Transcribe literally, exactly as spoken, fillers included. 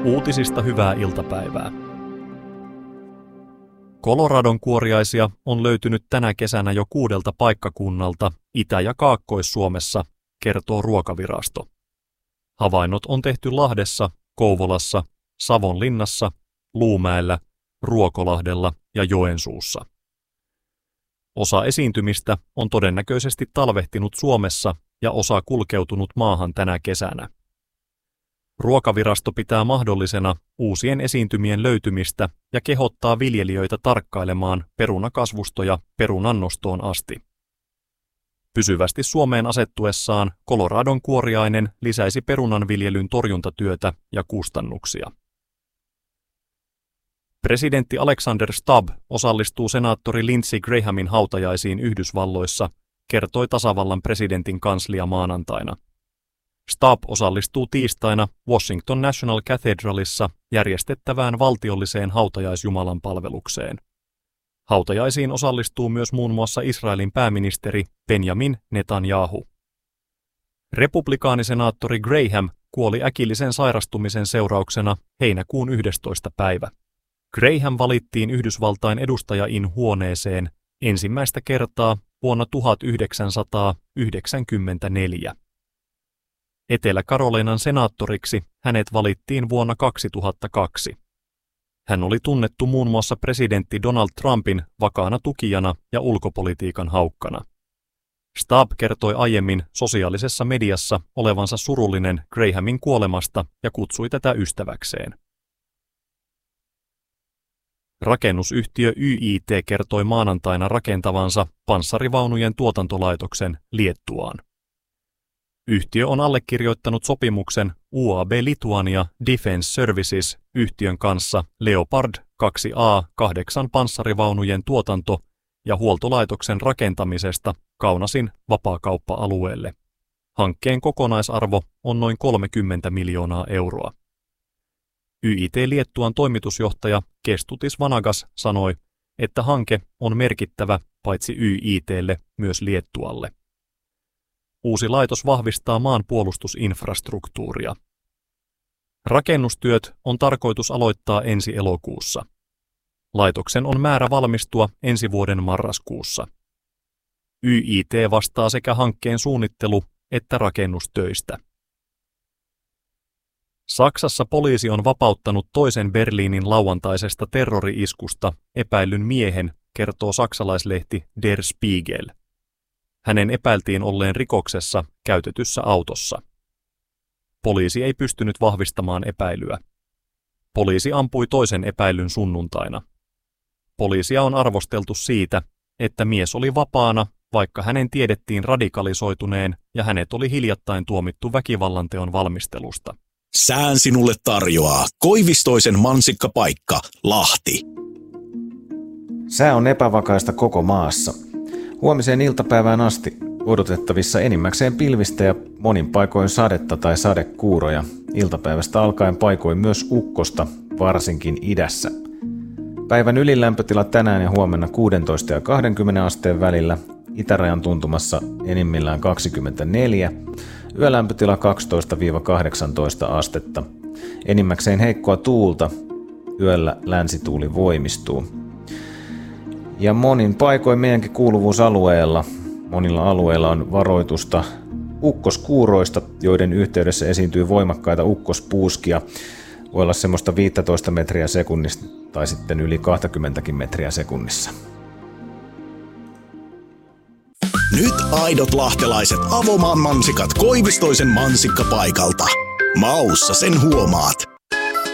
Uutisista hyvää iltapäivää. Coloradon kuoriaisia on löytynyt tänä kesänä jo kuudelta paikkakunnalta Itä- ja Kaakkois-Suomessa, kertoo Ruokavirasto. Havainnot on tehty Lahdessa, Kouvolassa, Savonlinnassa, Luumäellä, Ruokolahdella ja Joensuussa. Osa esiintymistä on todennäköisesti talvehtinut Suomessa ja osa kulkeutunut maahan tänä kesänä. Ruokavirasto pitää mahdollisena uusien esiintymien löytymistä ja kehottaa viljelijöitä tarkkailemaan perunakasvustoja perunannostoon asti. Pysyvästi Suomeen asettuessaan Coloradon kuoriainen lisäisi perunanviljelyn torjuntatyötä ja kustannuksia. Presidentti Alexander Stubb osallistuu senaattori Lindsey Grahamin hautajaisiin Yhdysvalloissa, kertoi tasavallan presidentin kanslia maanantaina. Stubb osallistuu tiistaina Washington National Cathedralissa järjestettävään valtiolliseen hautajaisjumalanpalvelukseen. Hautajaisiin osallistuu myös muun muassa Israelin pääministeri Benjamin Netanyahu. Republikaanisenaattori Graham kuoli äkillisen sairastumisen seurauksena heinäkuun yhdestoista päivä. Graham valittiin Yhdysvaltain edustajain huoneeseen ensimmäistä kertaa vuonna tuhatyhdeksänsataayhdeksänkymmentäneljä. Etelä-Carolinan senaattoriksi hänet valittiin vuonna kaksituhattakaksi. Hän oli tunnettu muun muassa presidentti Donald Trumpin vakaana tukijana ja ulkopolitiikan haukkana. Stubb kertoi aiemmin sosiaalisessa mediassa olevansa surullinen Grahamin kuolemasta ja kutsui tätä ystäväkseen. Rakennusyhtiö Y I T kertoi maanantaina rakentavansa panssarivaunujen tuotantolaitoksen Liettuaan. Yhtiö on allekirjoittanut sopimuksen U A B Lithuania Defense Services -yhtiön kanssa Leopard kaksi A kahdeksan panssarivaunujen tuotanto- ja huoltolaitoksen rakentamisesta Kaunasin vapaakauppa-alueelle. Hankkeen kokonaisarvo on noin kolmekymmentä miljoonaa euroa. Y I T Liettuan toimitusjohtaja Kestutis Vanagas sanoi, että hanke on merkittävä paitsi Y I T:lle myös Liettualle. Uusi laitos vahvistaa maan puolustusinfrastruktuuria. Rakennustyöt on tarkoitus aloittaa ensi elokuussa. Laitoksen on määrä valmistua ensi vuoden marraskuussa. Y I T vastaa sekä hankkeen suunnittelu- että rakennustöistä. Saksassa poliisi on vapauttanut toisen Berliinin lauantaisesta terrori-iskusta epäillyn miehen, kertoo saksalaislehti Der Spiegel. Hänen epäiltiin olleen rikoksessa käytetyssä autossa. Poliisi ei pystynyt vahvistamaan epäilyä. Poliisi ampui toisen epäilyn sunnuntaina. Poliisia on arvosteltu siitä, että mies oli vapaana, vaikka hänen tiedettiin radikalisoituneen ja hänet oli hiljattain tuomittu väkivallanteon valmistelusta. Sään sinulle tarjoaa Koivistoisen mansikkapaikka, Lahti. Sää on epävakaista koko maassa. Huomiseen iltapäivään asti odotettavissa enimmäkseen pilvistä ja monin paikoin sadetta tai sadekuuroja. Iltapäivästä alkaen paikoin myös ukkosta, varsinkin idässä. Päivän ylilämpötila tänään ja huomenna kuusitoista ja kaksikymmentä asteen välillä, itärajan tuntumassa enimmillään kaksikymmentäneljä, yölämpötila kaksitoista kahdeksantoista astetta. Enimmäkseen heikkoa tuulta, yöllä länsituuli voimistuu. Ja monin paikoin meidänkin kuuluvuusalueella, monilla alueilla on varoitusta ukkoskuuroista, joiden yhteydessä esiintyy voimakkaita ukkospuuskia. Voi olla semmoista viisitoista metriä sekunnissa tai sitten yli kaksikymmentä metriä sekunnissa. Nyt aidot lahtelaiset Avomaan mansikat Koivistoisen mansikkapaikalta. Maussa sen huomaat.